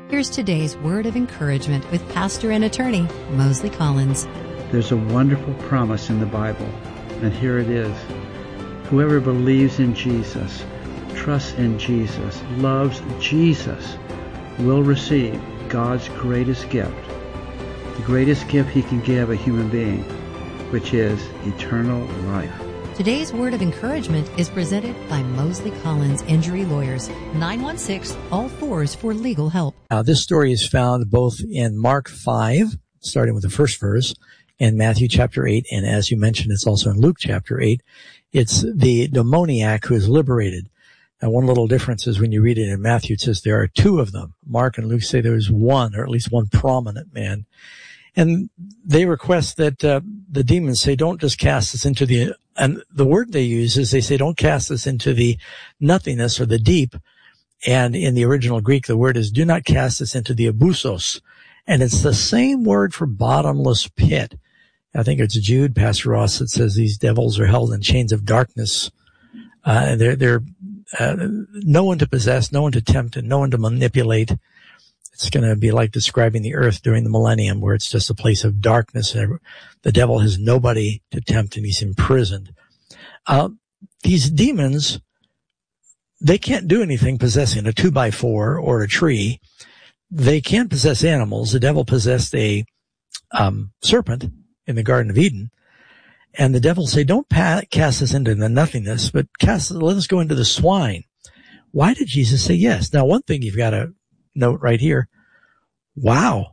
Here's today's word of encouragement with pastor and attorney Mosley Collins. There's a wonderful promise in the Bible, and here it is. Whoever believes in Jesus, trusts in Jesus, loves Jesus, will receive God's greatest gift, the greatest gift He can give a human being, which is eternal life. Today's word of encouragement is presented by Mosley Collins Injury Lawyers, 916-ALL-4s for legal help. Now, this story is found both in Mark 5, starting with the first verse, and Matthew chapter 8, and as you mentioned, it's also in Luke chapter 8. It's the demoniac who is liberated. Now, one little difference is when you read it in Matthew, it says there are two of them. Mark and Luke say there's one, or at least one prominent man. And they request that the demons say, don't just cast us into the, and the word they use is they say, don't cast us into the nothingness or the deep. And in the original Greek, the word is, do not cast us into the abusos. And it's the same word for bottomless pit. I think it's Jude, Pastor Ross, that says these devils are held in chains of darkness. They're no one to possess, no one to tempt, and no one to manipulate. It's going to be like describing the earth during the millennium, where it's just a place of darkness. And the devil has nobody to tempt, and he's imprisoned. These demons, they can't do anything possessing a 2x4 or a tree. They can't possess animals. The devil possessed a serpent in the Garden of Eden. And the devil say, don't cast us into the nothingness, but let us go into the swine. Why did Jesus say yes? Now, one thing you've got to note right here. Wow.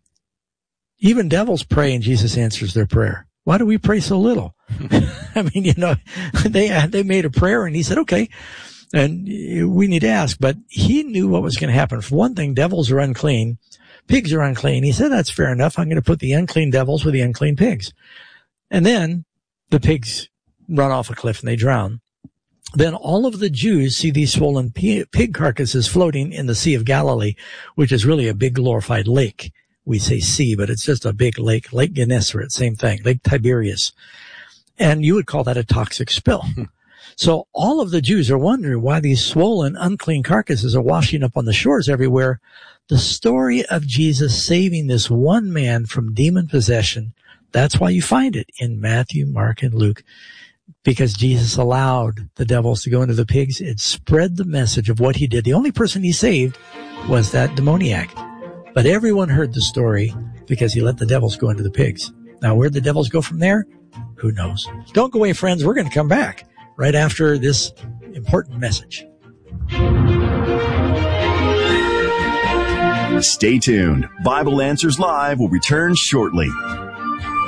Even devils pray and Jesus answers their prayer. Why do we pray so little? I mean, they made a prayer and he said, okay, and we need to ask, but he knew what was going to happen. For one thing, devils are unclean. Pigs are unclean. He said, that's fair enough. I'm going to put the unclean devils with the unclean pigs. And then the pigs run off a cliff and they drown. Then all of the Jews see these swollen pig carcasses floating in the Sea of Galilee, which is really a big glorified lake. We say sea, but it's just a big lake. Lake Gennesaret, same thing. Lake Tiberias. And you would call that a toxic spill. So all of the Jews are wondering why these swollen, unclean carcasses are washing up on the shores everywhere. The story of Jesus saving this one man from demon possession, that's why you find it in Matthew, Mark, and Luke. Because Jesus allowed the devils to go into the pigs, it spread the message of what he did. The only person he saved was that demoniac. But everyone heard the story because he let the devils go into the pigs. Now, where'd the devils go from there? Who knows? Don't go away, friends. We're going to come back right after this important message. Stay tuned. Bible Answers Live will return shortly.